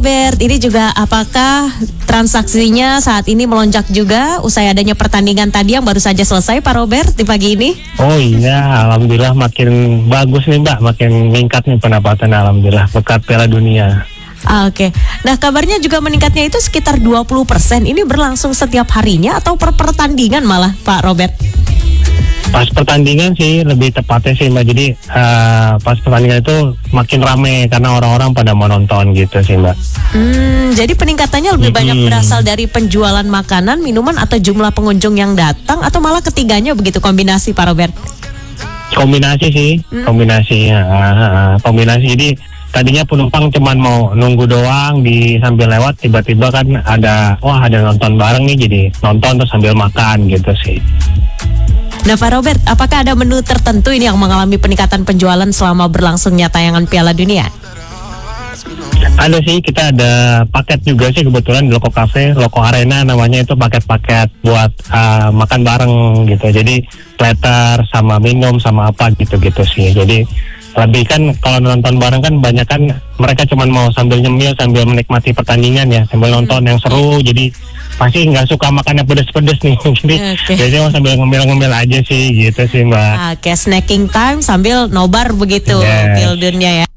Robert, ini juga apakah transaksinya saat ini melonjak juga usai adanya pertandingan tadi yang baru saja selesai Pak Robert di pagi ini? Oh iya, alhamdulillah makin bagus nih Mbak, makin meningkat nih pendapatan alhamdulillah berkat Piala Dunia. Oke. Nah, kabarnya juga meningkatnya itu sekitar 20%. Ini berlangsung setiap harinya atau per pertandingan malah Pak Robert? Pas pertandingan sih lebih tepatnya sih Mbak. Jadi pas pertandingan itu makin rame karena orang-orang pada mau nonton gitu sih Mbak. Jadi peningkatannya lebih banyak berasal dari penjualan makanan, minuman atau jumlah pengunjung yang datang atau malah ketiganya begitu kombinasi Pak Robert? Kombinasi sih, kombinasi. Kombinasi. Jadi tadinya penumpang cuman mau nunggu doang di sambil lewat, tiba-tiba kan ada nonton bareng nih, jadi nonton terus sambil makan gitu sih. Nah Pak Robert, apakah ada menu tertentu ini yang mengalami peningkatan penjualan selama berlangsungnya tayangan Piala Dunia? Ada sih, kita ada paket juga sih kebetulan di Loko Cafe, Loko Arena namanya, itu paket-paket buat makan bareng gitu. Jadi platter sama minum sama apa gitu-gitu sih. Jadi lebih kan kalau nonton bareng kan banyak kan mereka cuma mau sambil nyemil sambil menikmati pertandingan ya, sambil nonton yang seru, jadi pasti nggak suka makan yang pedes-pedes nih. Jadi biasanya mau sambil ngemil-ngemil aja sih gitu sih Mbak. Oke, snacking time sambil nobar begitu Piala Dunia ya.